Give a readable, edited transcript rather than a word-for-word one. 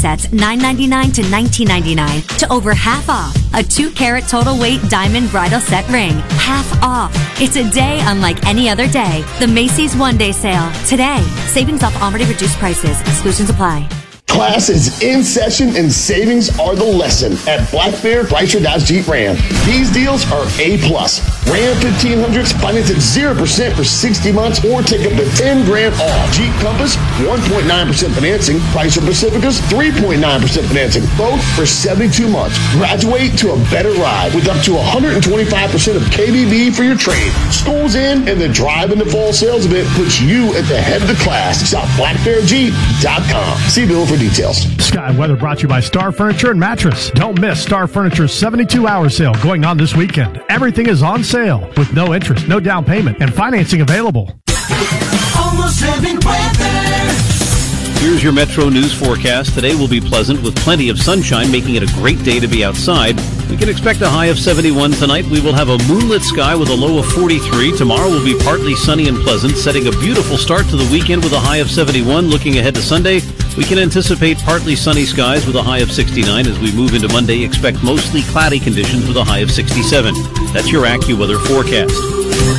sets $9.99 to $19.99 to over half off. A 2-carat total weight diamond bridal set ring. Half off. It's a day unlike any other day. The Macy's One-Day Sale. Today. Savings off already reduced prices. Exclusions apply. Class is in session and savings are the lesson at Black Bear Chrysler Dodge Jeep Ram. These deals are A+. Ram 1500s finance at 0% for 60 months or take up to $10,000 off. Jeep Compass 1.9% financing. Chrysler Pacificas 3.9% financing. Both for 72 months. Graduate to a better ride with up to 125% of KBB for your trade. School's in and the Drive in the Fall sales event puts you at the head of the class. Shop blackbearjeep.com. See Bill for details. Sky Weather brought to you by Star Furniture and Mattress. Don't miss Star Furniture's 72-hour sale going on this weekend. Everything is on sale with no interest, no down payment, and financing available. Almost heaven weather. Here's your Metro News forecast. Today will be pleasant with plenty of sunshine, making it a great day to be outside. We can expect a high of 71 tonight. We will have a moonlit sky with a low of 43. Tomorrow will be partly sunny and pleasant, setting a beautiful start to the weekend with a high of 71. Looking ahead to Sunday, we can anticipate partly sunny skies with a high of 69. As we move into Monday, expect mostly cloudy conditions with a high of 67. That's your AccuWeather forecast.